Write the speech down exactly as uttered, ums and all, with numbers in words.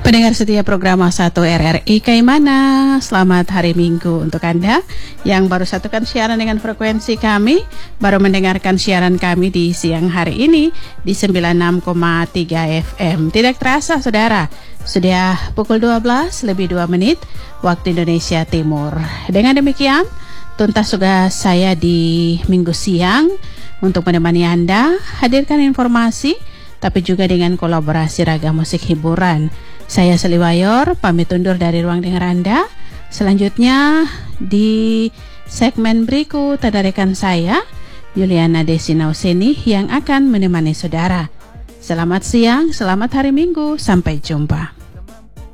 Pendengar setia program satu R R I Kaimana, selamat hari Minggu untuk Anda yang baru satukan siaran dengan frekuensi kami, baru mendengarkan siaran kami di siang hari ini di sembilan puluh enam koma tiga F M. Tidak terasa saudara, sudah pukul dua belas lebih dua menit waktu Indonesia Timur. Dengan demikian, tuntas tugas saya di minggu siang untuk menemani Anda, hadirkan informasi tapi juga dengan kolaborasi ragam musik hiburan. Saya Seliwayor, pamit undur dari ruang dengar Anda. Selanjutnya di segmen berikut ada rekan saya, Yuliana Desinauseni, yang akan menemani saudara. Selamat siang, selamat hari Minggu, sampai jumpa.